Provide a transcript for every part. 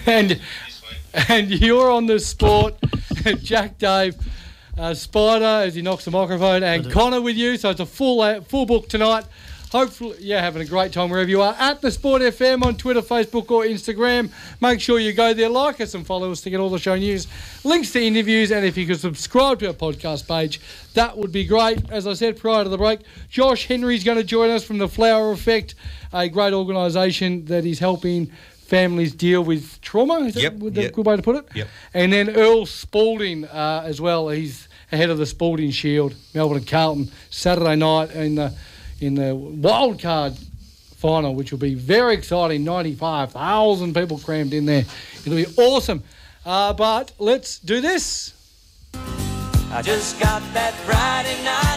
and you're on the sport. Jack, Dave, Spider as he knocks the microphone, and Connor with you. So it's a full book tonight. Hopefully, having a great time wherever you are. At The Sport FM on Twitter, Facebook or Instagram. Make sure you go there, like us and follow us to get all the show news, links to interviews, and if you could subscribe to our podcast page, that would be great. As I said prior to the break, Josh Henry's going to join us from The Flower Effect, a great organisation that is helping families deal with trauma. Is that a good way to put it? Yep. And then Earl Spalding as well. He's ahead of the Spalding Shield, Melbourne and Carlton, Saturday night in the wild card final, which will be very exciting. 95,000 people crammed in there. It'll be awesome. But let's do this. I just got that Friday night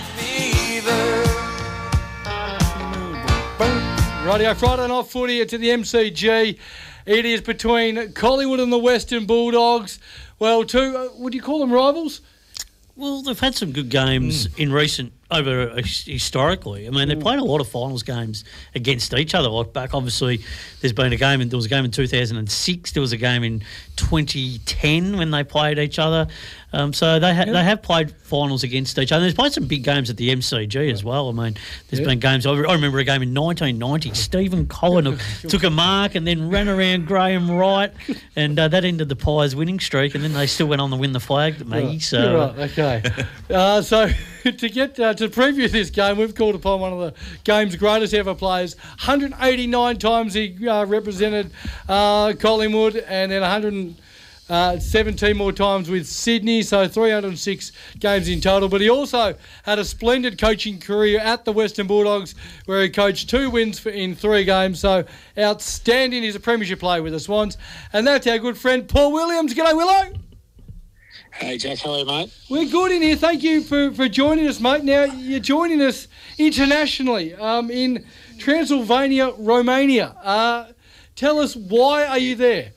fever. Radio Friday night footy. It's at the MCG. It is between Collingwood and the Western Bulldogs. Well, would you call them rivals? Well, they've had some good games historically. I mean, they played a lot of finals games against each other. Like back, obviously, there was a game in 2006. There was a game in 2010 when they played each other. So they have played finals against each other. There's played some big games at the MCG as well. I mean, there's been games. I remember a game in 1990. Stephen Collin took a mark and then ran around Graham Wright, and that ended the Pies' winning streak. And then they still went on to win the flag, Maggie. Right. So right. Okay. So to get to preview this game, we've called upon one of the game's greatest ever players. 189 times he represented Collingwood, and then 117 more times with Sydney, so 306 games in total. But he also had a splendid coaching career at the Western Bulldogs, where he coached 2 wins in 3 games. So outstanding. He's a premiership player with the Swans. And that's our good friend Paul Williams. G'day, Willow. Hey, Jack. How are you, mate? We're good in here. Thank you for joining us, mate. Now, you're joining us internationally in Transylvania, Romania. Tell us, why are you there?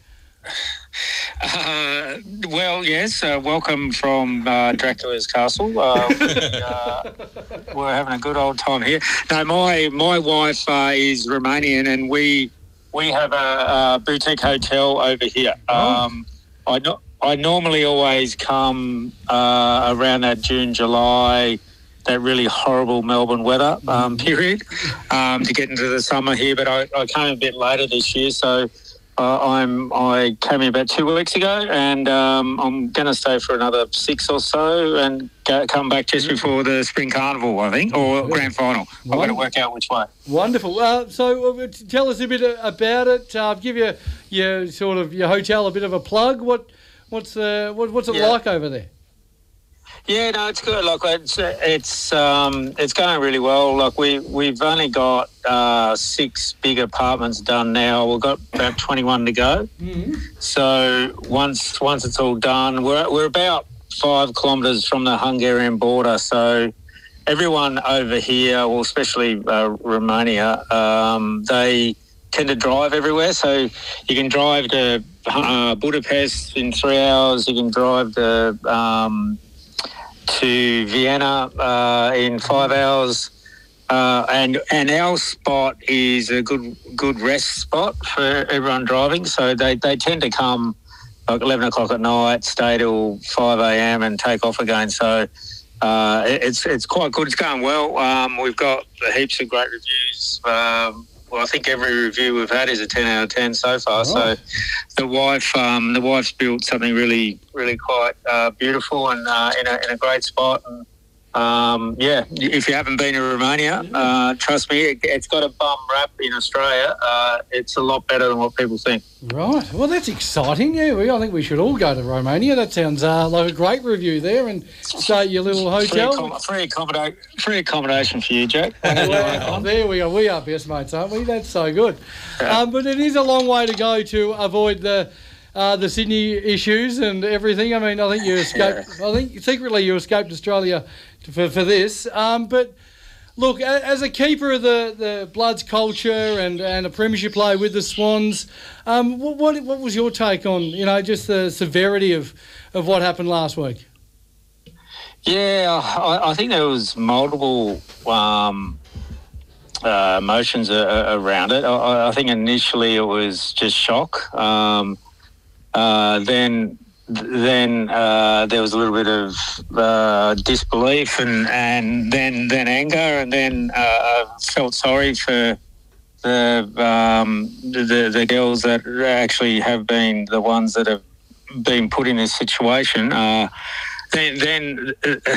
Well, yes. Welcome from Dracula's Castle. We're having a good old time here. No, my wife is Romanian, and we have a boutique hotel over here. I normally always come around that June, July, that really horrible Melbourne weather period to get into the summer here. But I came a bit later this year, so I came in about 2 weeks ago, and I'm going to stay for another 6 or so and come back just before the Spring Carnival, I think, or Grand Final. I've got to work out which way. Wonderful. So tell us a bit about it. Give your hotel a bit of a plug. What's it like over there? Yeah, no, it's good. Like it's going really well. Like we've only got 6 big apartments done now. We've got about 21 to go. Mm-hmm. So once it's all done, we're about 5 kilometres from the Hungarian border. So everyone over here, well, especially Romania, they tend to drive everywhere. So you can drive to Budapest in 3 hours. You can drive to Vienna in 5 hours, and our spot is a good rest spot for everyone driving. So they tend to come like 11 o'clock at night, stay till 5 a.m. and take off again. So it's quite good. It's going well. We've got heaps of great reviews. Well, I think every review we've had is a 10 out of 10 so far. Oh. So the wife's built something really, really quite beautiful and in a great spot. And if you haven't been to Romania, trust me, it's got a bum rap in Australia. It's a lot better than what people think. Right. Well, that's exciting. Yeah, I think we should all go to Romania. That sounds like a great review there, and stay at your little hotel. Free accommodation for you, Jack. Well, there we are. We are best mates, aren't we? That's so good. Yeah. But it is a long way to go to avoid the Sydney issues and everything. I mean, I think you escaped. Yeah. I think secretly you escaped Australia for this. But look, as a keeper of the Bloods culture and a premiership player with the Swans, what was your take on just the severity of what happened last week? Yeah, I think there was multiple emotions around it. I think initially it was just shock. then there was a little bit of disbelief and then anger, and then felt sorry for the girls that actually have been the ones that have been put in this situation. Then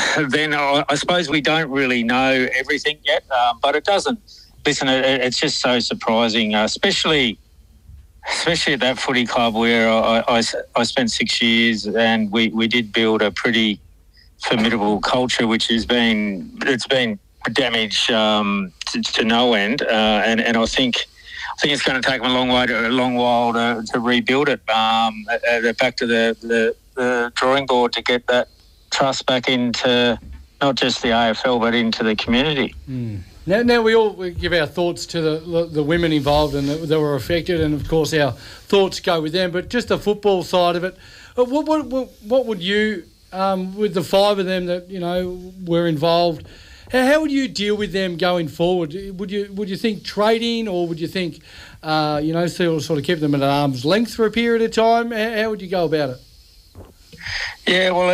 I suppose we don't really know everything yet, but it doesn't. Listen, it's just so surprising, especially at that footy club where I spent 6 years, and we did build a pretty formidable culture, which it's been damaged to no end, and I think it's going to take them a long while to rebuild it. Back to the drawing board to get that trust back into not just the AFL but into the community. Now we give our thoughts to the women involved and that were affected, and of course our thoughts go with them. But just the football side of it, what would you, with the 5 of them that were involved, how would you deal with them going forward? Would you think trading, or would you think sort of keep them at arm's length for a period of time? How would you go about it? Yeah, well,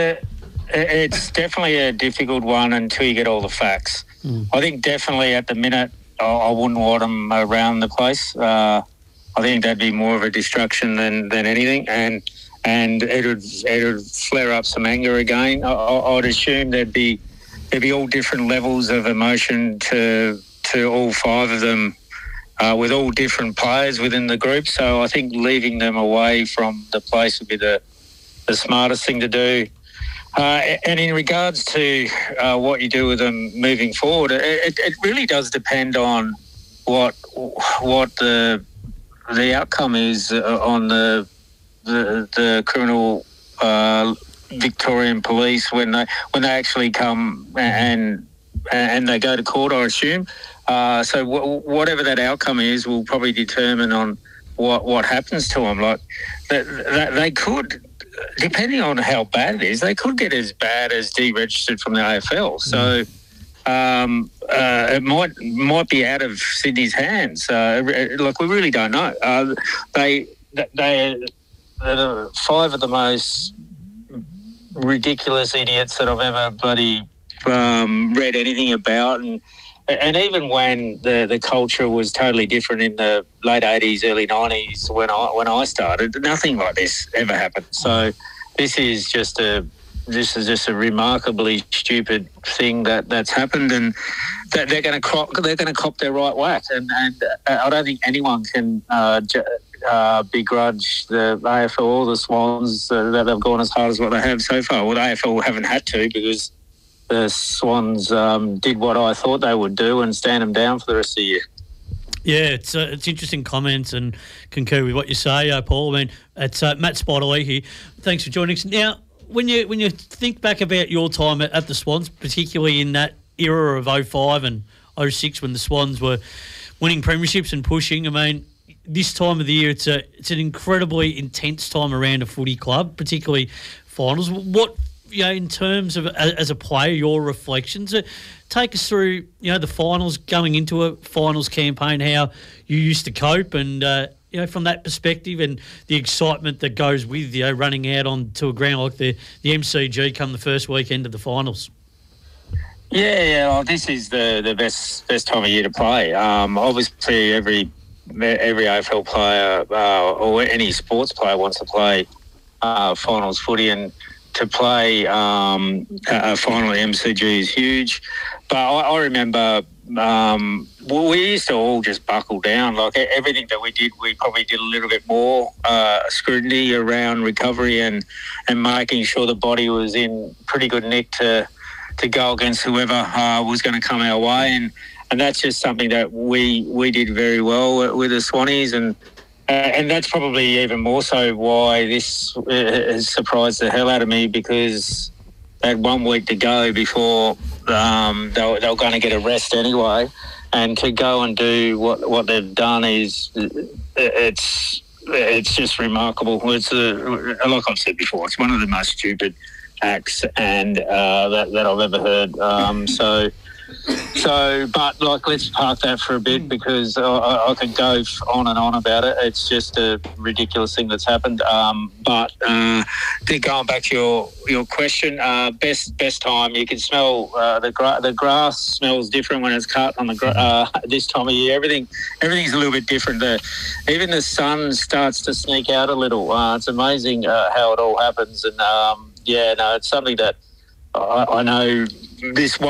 it's definitely a difficult one until you get all the facts. I think definitely at the minute I wouldn't want them around the place. I think that'd be more of a distraction than anything, and it'd flare up some anger again. I'd assume there'd be all different levels of emotion to all 5 of them, with all different players within the group. So I think leaving them away from the place would be the smartest thing to do. And in regards to what you do with them moving forward, it really does depend on what the outcome is on the criminal Victorian police when they actually come and they go to court, I assume. So whatever that outcome is will probably determine on what happens to them. Like they could, depending on how bad it is, they could get as bad as deregistered from the AFL. So it might be out of Sydney's hands. Look, we really don't know. They 5 of the most ridiculous idiots that I've ever bloody read anything about, and even when the culture was totally different in the late 80s, early 90s when I started, nothing like this ever happened. So this is just a remarkably stupid thing that's happened, and that they're going to cop their right whack. And I don't think anyone can begrudge the AFL or the Swans that they've gone as hard as what they have so far. Well, the AFL haven't had to, because the Swans did what I thought they would do and stand them down for the rest of the year. Yeah, it's interesting comments, and concur with what you say, Paul. I mean, it's Matt Spiderlee here. Thanks for joining us. Now, when you think back about your time at the Swans, particularly in that era of 05 and 06 when the Swans were winning premierships and pushing, I mean, this time of the year, it's an incredibly intense time around a footy club, particularly finals. What, in terms of as a player, your reflections, take us through, the finals, going into a finals campaign, how you used to cope, and from that perspective, and the excitement that goes with running out onto a ground like the MCG come the first weekend of the finals. Yeah. Well, this is the best time of year to play. Obviously, every AFL player or any sports player wants to play finals footy, and to play a final at MCG is huge. But I remember we used to all just buckle down. Like everything that we did, we probably did a little bit more scrutiny around recovery and making sure the body was in pretty good nick to go against whoever was going to come our way. And that's just something that we did very well with the Swannies, and that's probably even more so why this has surprised the hell out of me, because they had 1 week to go before they were going to get a rest anyway, and to go and do what they've done is it's just remarkable. It's like I've said before, it's one of the most stupid acts and that I've ever heard. So So, but like, let's park that for a bit because I could go on and on about it. It's just a ridiculous thing that's happened. But then going back to your question, best time, you can smell the grass smells different when it's cut on the this time of year. Everything's a little bit different. Even the sun starts to sneak out a little. It's amazing how it all happens. And it's something that I know this